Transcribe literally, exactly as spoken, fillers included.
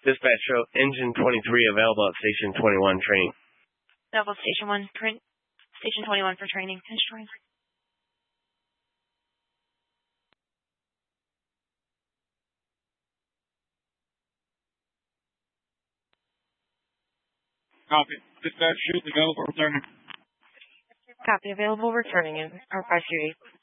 Dispatch show engine twenty-three available at station twenty-one training. Available station one, print, station twenty-one for training. Destroy. Copy. Dispatch shoot available returning. Copy. Available returning in our five three eight.